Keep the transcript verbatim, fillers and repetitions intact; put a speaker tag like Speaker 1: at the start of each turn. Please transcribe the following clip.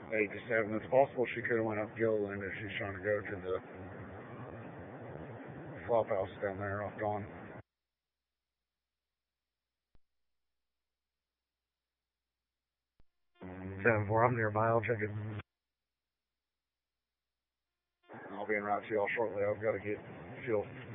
Speaker 1: eight to seven. It's possible she could have went up Gilliland if she's trying to go to the flop house down there off Dawn. seven four, I'm nearby. I'll check it. I'll be en route to y'all shortly. I've got to get fuel.